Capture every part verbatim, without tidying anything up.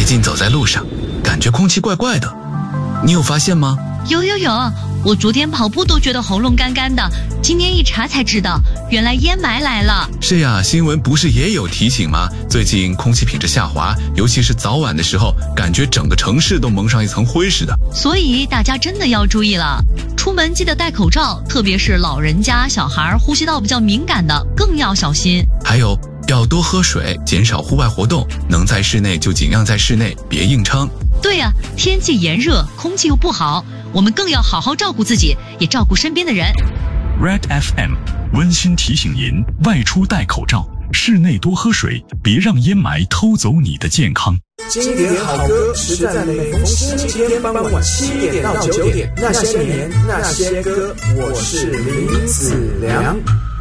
近走在路上，感觉空气怪怪的，你有发现吗？ 有有有，我昨天跑步都觉得喉咙干干的，今天一查才知道，原来烟霾来了。 是呀，新闻不是也有提醒吗？最近空气品质下滑，尤其是早晚的时候，感觉整个城市都蒙上一层灰似的。 所以大家真的要注意了，出门记得戴口罩，特别是老人家、小孩呼吸道比较敏感的更要小心。 还有要多喝水，减少户外活动，能在室内就尽量在室内，别硬撑。 对呀，天气炎热，空气又不好，我们更要好好照顾自己，也照顾身边的人。 Red F M 温馨提醒您：外出戴口罩，室内多喝水，别让烟霾偷走你的健康。 经典好歌实在每逢星期天傍晚七点到九点，那些年那些歌，我是林子良。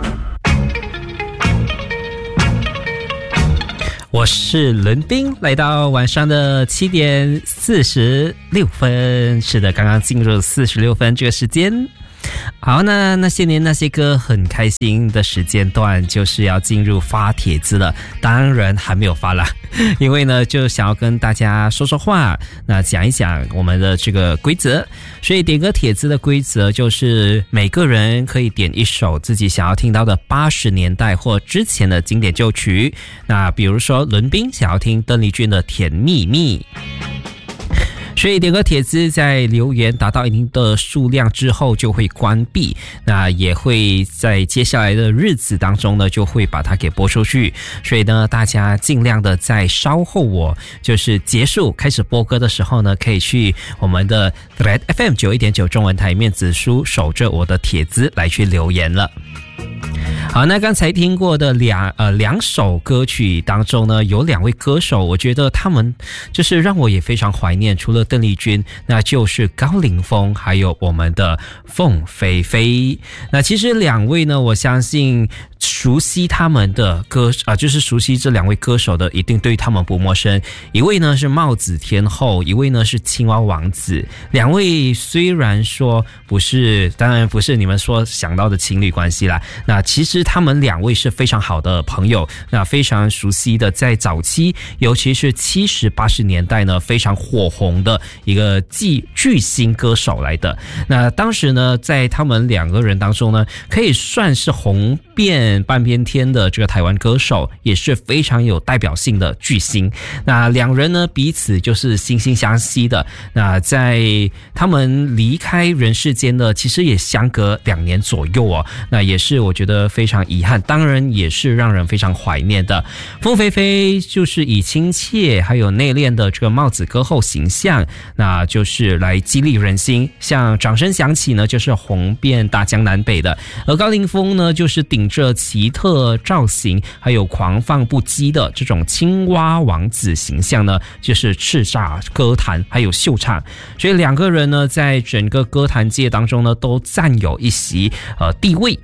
我是伦斌，来到晚上的七点四十六分。是的，刚刚进入四十六分这个时间。好，那那些年那些歌很开心的时间段，就是要进入发帖子了。当然还没有发啦，因为呢就想要跟大家说说话，那讲一讲我们的这个规则。所以点歌帖子的规则就是每个人可以点一首自己想要听到的八十年代或之前的经典旧曲。那比如说伦斌想要听邓丽君的《甜蜜蜜》。所以点歌帖子在留言达到一定的数量之后就会关闭，那也会在接下来的日子当中呢就会把它给播出去。所以呢大家尽量的在稍后我就是结束开始播歌的时候呢，可以去我们的 Red F M 九一点九 中文台面子书守着我的帖子来去留言了。好，那刚才听过的两呃两首歌曲当中呢，有两位歌手，我觉得他们就是让我也非常怀念，除了邓丽君，那就是高凌风，还有我们的凤飞飞。那其实两位呢，我相信熟悉他们的歌啊、呃，就是熟悉这两位歌手的，一定对他们不陌生。一位呢是帽子天后，一位呢是青蛙王子。两位虽然说不是，当然不是你们说想到的情侣关系啦，那其实他们两位是非常好的朋友，那非常熟悉的，在早期尤其是七十八十年代呢非常火红的一个巨巨星歌手来的。那当时呢在他们两个人当中呢，可以算是红遍半边天的这个台湾歌手，也是非常有代表性的巨星。那两人呢彼此就是惺惺相惜的，那在他们离开人世间呢其实也相隔两年左右哦，那也是我觉得非常遗憾，当然也是让人非常怀念的。凤飞飞就是以亲切还有内敛的这个帽子歌后形象，那就是来激励人心，像掌声响起呢就是红遍大江南北的。而高凌风呢就是顶着奇特造型还有狂放不羁的这种青蛙王子形象呢，就是叱咤歌坛还有秀场。所以两个人呢在整个歌坛界当中呢都占有一席呃地位。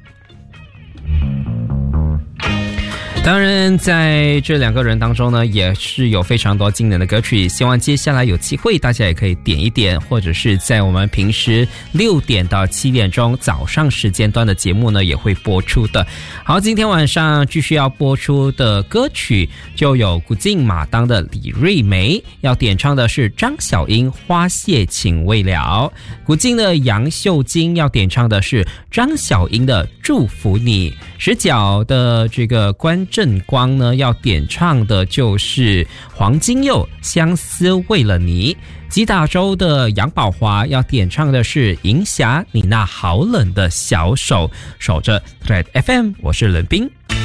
当然在这两个人当中呢也是有非常多经典的歌曲，希望接下来有机会大家也可以点一点，或者是在我们平时六点到七点钟早上时间段的节目呢也会播出的。好，今天晚上继续要播出的歌曲就有古晋马当的李瑞梅，要点唱的是张小英花谢请未了。古晋的杨秀晶要点唱的是张小英的祝福你。十角的这个关正光呢要点唱的就是黄金佑相思为了你。吉打州的杨宝华要点唱的是银霞你那好冷的小手。守着 Red F M， 我是伦斌。